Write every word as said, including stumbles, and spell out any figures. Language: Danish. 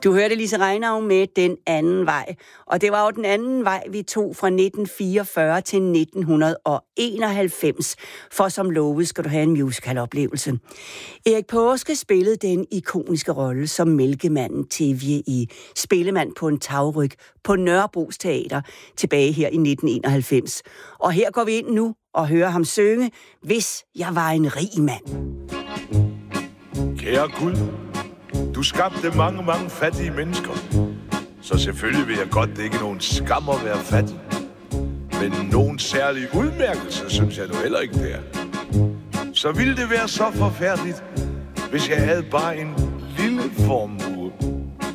Du hørte Lise Reinau med Den anden vej, og det var jo den anden vej, vi tog fra nitten fireogfyrre til nitten enoghalvfems, for som lovet skal du have en musicaloplevelse. Erik Paaske spillede den ikoniske rolle som mælkemanden Tevje i Spillemand på en tagryg på Nørrebros Teater tilbage her i nitten enoghalvfems. Og her går vi ind nu og hører ham synge, Hvis jeg var en rig mand. Kære Gud, du skabte mange, mange fattige mennesker. Så selvfølgelig vil jeg godt, det ikke er nogen skam at være fattig. Men nogen særlig udmærkelse, synes jeg nu heller ikke, det er. Så ville det være så forfærdeligt, hvis jeg havde bare en lille formue.